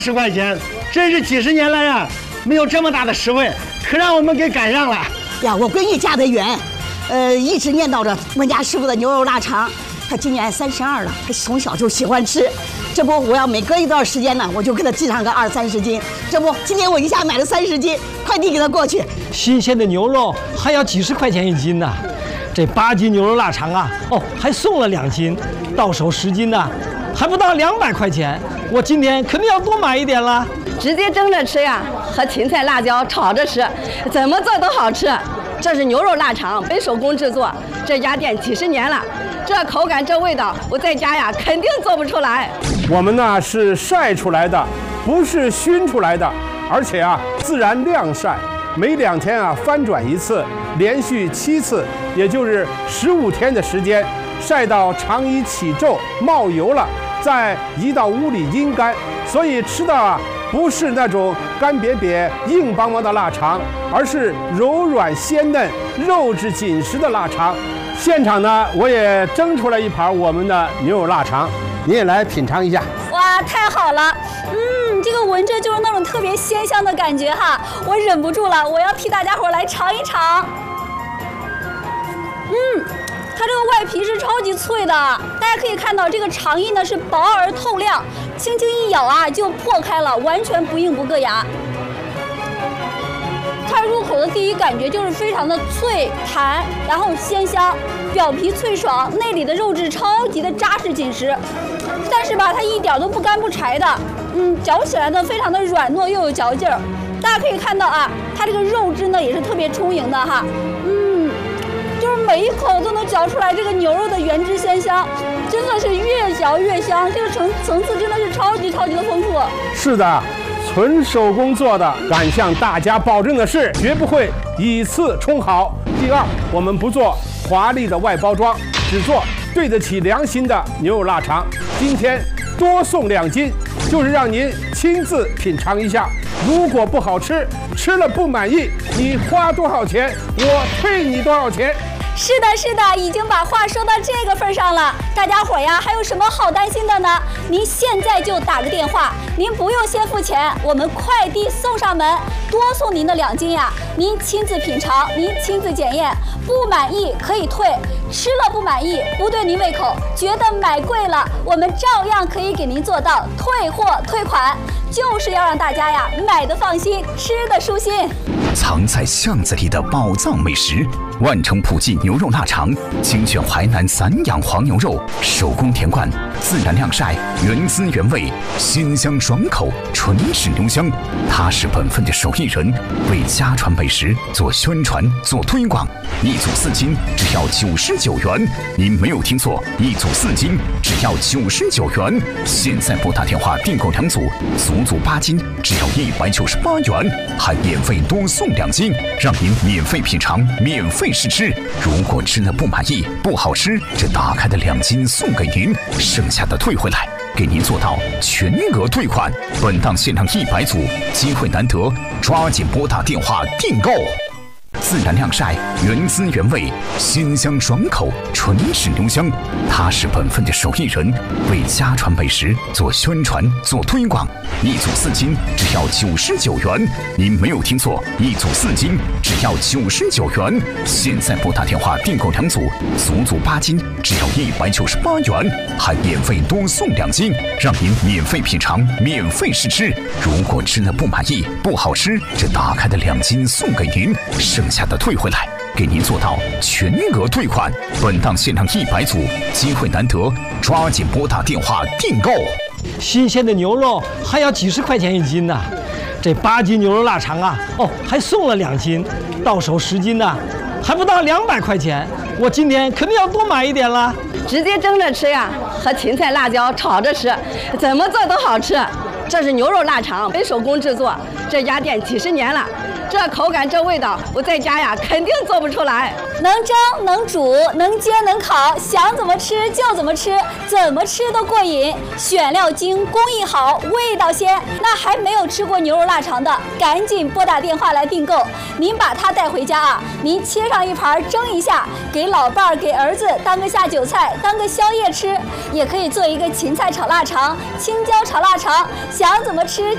10块钱，真是几十年来呀，没有这么大的实惠，可让我们给赶上了。 呀，我闺女嫁得远，一直念叨着我家师傅的牛肉腊肠。她今年32了，她从小就喜欢吃。这不，我要每隔一段时间呢，我就给她寄上个20-30斤。这不，今天我一下买了30斤，快递给她过去。 新鲜的牛肉还要几十块钱1斤呢。这8斤牛肉腊肠啊，还送了2斤，到手10斤呢，还不到200块钱。我今天肯定要多买一点了。 直接蒸着吃呀，和芹菜、辣椒炒着吃，怎么做都好吃。这是牛肉腊肠，非手工制作，这家店几十年了，这口感这味道，我在家呀肯定做不出来。 我们呢是晒出来的，不是熏出来的，而且自然晾晒，每2天翻转1次，连续7次，也就是15天的时间，晒到肠衣起皱冒油了，再移到屋里阴干，所以吃的不是那种干瘪瘪硬邦邦的腊肠，而是柔软鲜嫩肉质紧实的腊肠。现场呢我也蒸出来一盘我们的牛肉腊肠，你也来品尝一下。 哇，太好了，这个闻着就是那种特别鲜香的感觉哈，我忍不住了，我要替大家伙来尝一尝。它这个外皮是超级脆的，大家可以看到这个肠衣呢是薄而透亮，轻轻一咬就破开了，完全不硬不硌牙。它入口的第一感觉就是非常的脆弹，然后鲜香，表皮脆爽，内里的肉质超级的扎实紧实，但是吧，它一点都不干不柴的，嚼起来呢非常的软糯又有嚼劲儿。大家可以看到它这个肉质呢也是特别充盈的哈，就是每一口都能嚼出来这个牛肉的原汁鲜香，真的是越嚼越香，这个层次真的是超级的丰富。 是的，纯手工做的，敢向大家保证的是，绝不会以次充好。第二，我们不做华丽的外包装，只做对得起良心的牛肉腊肠。今天多送2斤，就是让您亲自品尝一下。如果不好吃，吃了不满意，你花多少钱，我退你多少钱。 是的，已经把话说到这个份上了，大家伙呀，还有什么好担心的呢？您现在就打个电话，您不用先付钱，我们快递送上门，多送您的2斤呀，您亲自品尝，您亲自检验，不满意可以退，吃了不满意，不对您胃口，觉得买贵了，我们照样可以给您做到退货退款，就是要让大家呀买的放心，吃的舒心。 藏在巷子里的宝藏美食，万城普记牛肉腊肠，精选淮南散养黄牛肉，手工田灌，自然晾晒，原汁原味，鲜香爽口，纯是牛香。他是本分的手艺人，为家传美食做宣传做推广。1组4斤，只要99元。您没有听错，1组4斤只要99元。现在拨打电话订购2组，足足8斤，只要198元，还免费多送2斤，让您免费品尝，免费试吃。如果吃了不满意、不好吃，这打开的2斤送给您，剩下的退回来，给您做到全额退款。本档限量100组，机会难得，抓紧拨打电话订购。自然晾晒，原汁原味，鲜香爽口，纯是牛香。他是本分的手艺人，为家传美食做宣传做推广。1组4斤，只要99元。您没有听错，1组4斤只要99元。现在拨打电话订购2组，足足8斤，只要198元，还免费多送2斤，让您免费品尝，免费试吃。如果吃了不满意、不好吃，这打开的2斤送给您，剩下的退回来，给您做到全额退款。本档限量100组，机会难得，抓紧拨打电话订购。 新鲜的牛肉还要几十块钱1斤呢。这8斤牛肉腊肠啊，还送了2斤，到手10斤呢，还不到200块钱。我今天肯定要多买一点了。 直接蒸着吃呀，和芹菜、辣椒炒着吃，怎么做都好吃。这是牛肉腊肠，非手工制作，这家店几十年了，这口感这味道，我在家呀肯定做不出来。 能蒸能煮能煎能烤，想怎么吃就怎么吃，怎么吃都过瘾。选料精，工艺好，味道鲜。那还没有吃过牛肉腊肠的，赶紧拨打电话来订购。您把它带回家您切上一盘蒸一下，给老伴儿给儿子当个下酒菜，当个宵夜吃。也可以做一个芹菜炒腊肠、青椒炒腊肠，想怎么吃